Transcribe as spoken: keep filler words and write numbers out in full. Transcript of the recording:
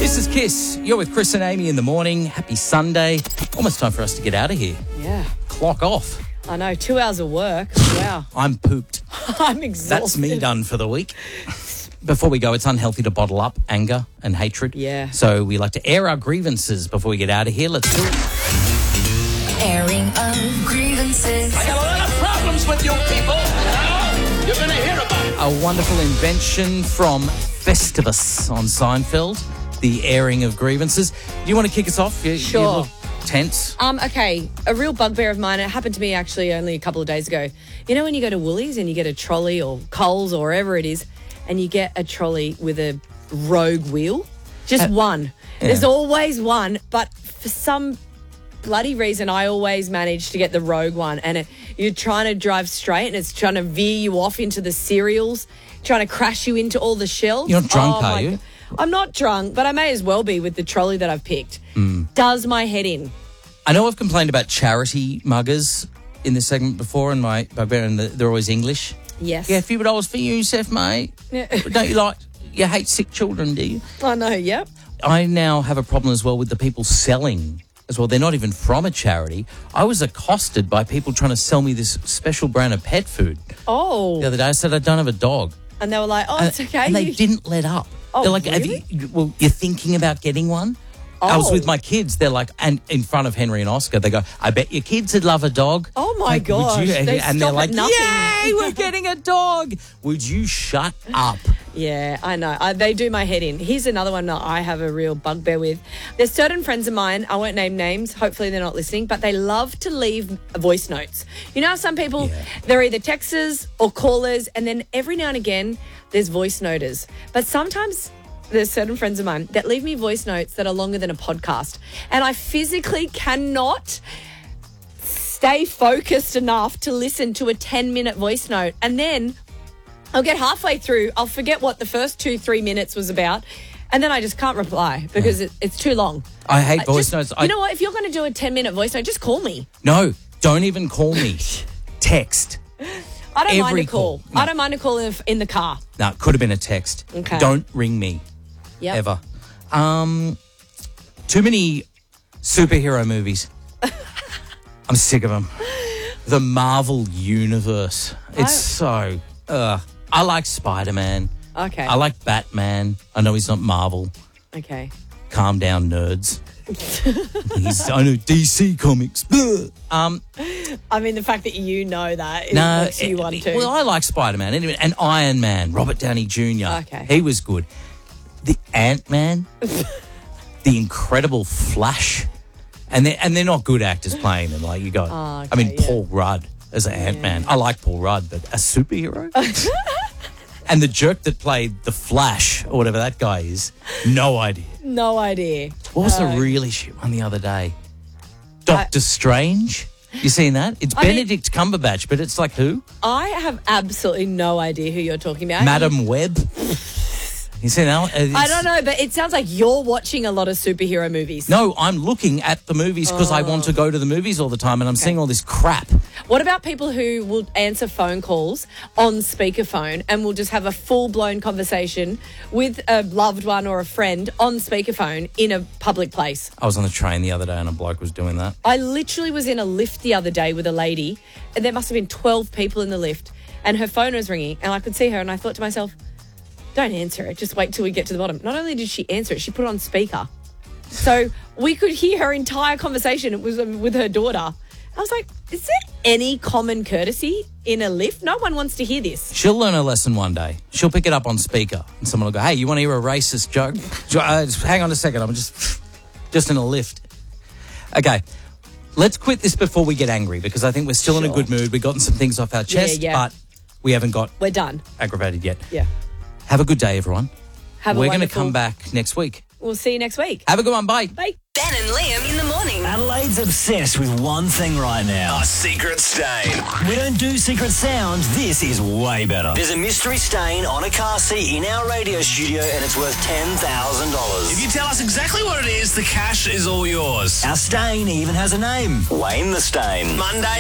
This is Kiss. You're with Chris and Amy in the morning. Happy Sunday. Almost time for us to get out of here. Yeah. Clock off. I know, two hours of work. Wow. I'm pooped. I'm exhausted. That's me done for the week. Before we go, it's unhealthy to bottle up anger and hatred. Yeah. So we like to air our grievances before we get out of here. Let's do it. Airing of grievances. I got a lot of problems with you people. Now, you're going to hear about it. A wonderful invention from Festivus on Seinfeld, the airing of grievances. Do you want to kick us off? You, you Sure. look tense. Um, okay, a real bugbear of mine, it happened to me actually only a couple of days ago. You know when you go to Woolies and you get a trolley or Coles or wherever it is, and you get a trolley with a rogue wheel? Just Uh, one. yeah. There's always one, but for some bloody reason I always manage to get the rogue one, and it, you're trying to drive straight and it's trying to veer you off into the cereals, trying to crash you into all the shelves. You're not drunk, Oh, are my you? God. I'm not drunk, but I may as well be with the trolley that I've picked. Mm. Does my head in. I know I've complained about charity muggers in this segment before, and my bugbear, and the, they're always English. Yes. Yeah, a few dollars for UNICEF, mate. Yeah. Don't you like, you hate sick children, do you? I know, yep. I now have a problem as well with the people selling as well. They're not even from a charity. I was accosted by people trying to sell me this special brand of pet food. Oh. The other day I said I don't have a dog. And they were like, oh, it's okay. And they You- didn't let up. Oh, They're like, really? have you, well, you're thinking about getting one? I was Oh. with my kids. They're like, and in front of Henry and Oscar, they go, I bet your kids would love a dog. Oh, my Like, would gosh. They and stop they're at like, nothing. yay, we're getting a dog. Would you shut up? Yeah, I know. I, they do my head in. Here's another one that I have a real bugbear with. There's certain friends of mine, I won't name names, hopefully they're not listening, but they love to leave voice notes. You know how some people, Yeah. they're either texters or callers, and then every now and again, there's voice noters. But sometimes there's certain friends of mine that leave me voice notes that are longer than a podcast. And I physically cannot stay focused enough to listen to a ten-minute voice note. And then I'll get halfway through, I'll forget what the first two, three minutes was about, and then I just can't reply because it, it's too long. I hate Uh, voice just- notes. I, You know what? If you're going to do a ten-minute voice note, just call me. No, don't even call me. Text. I don't mind Every a call. call. No. I don't mind a call in, in the car. No, it could have been a text. Okay. Don't ring me. Yep. Ever. Um, too many superhero movies. I'm sick of them. The Marvel Universe. It's so... Uh, I like Spider-Man. Okay. I like Batman. I know he's not Marvel. Okay. Calm down, nerds. he's, I know D C Comics. um, I mean, the fact that you know that it no, makes you it- one too. well, I like Spider-Man anyway, and Iron Man, Robert Downey Junior Okay. He was good. The Ant-Man, the Incredible Flash, and they're, and they're not good actors playing them. Like you got, Oh, okay, I mean, yeah. Paul Rudd as an Ant-Man. I like Paul Rudd, but a superhero? And the jerk that played the Flash, or whatever that guy is, no idea. no idea. What was Uh, the really shit one the other day? Doctor Strange? You seen that? It's I mean- Benedict Cumberbatch, but it's like who? I have absolutely no idea who you're talking about. Madam Web? You seen that one? Uh, I it's- don't know, but it sounds like you're watching a lot of superhero movies. No, I'm looking at the movies because I want to go to the movies all the time, and I'm seeing all this crap. What about people who will answer phone calls on speakerphone and will just have a full-blown conversation with a loved one or a friend on speakerphone in a public place? I was on the train the other day and a bloke was doing that. I literally was in a lift the other day with a lady, and there must have been twelve people in the lift, and her phone was ringing, and I could see her, and I thought to myself, don't answer it, just wait till we get to the bottom. Not only did she answer it, she put it on speaker. So we could hear her entire conversation. It was um, with her daughter. I was like, is there any common courtesy in a lift? No one wants to hear this. She'll learn a lesson one day. She'll pick it up on speaker, and someone will go, hey, you want to hear a racist joke? Uh, just hang on a second, I'm just, just in a lift. Okay, let's quit this before we get angry, because I think we're still in a Sure. good mood. We've gotten some things off our chest, yeah. but we haven't got We're done. aggravated yet. Yeah. Have a good day, everyone. Have a We're going to wonderful- come back next week. We'll see you next week. Have a good one. Bye. Bye. Ben and Liam in the morning. Adelaide's obsessed with one thing right now. A secret stain. We don't do secret sound. This is way better. There's a mystery stain on a car seat in our radio studio, and it's worth ten thousand dollars. If you tell us exactly what it is, the cash is all yours. Our stain even has a name. Wayne the Stain. Monday.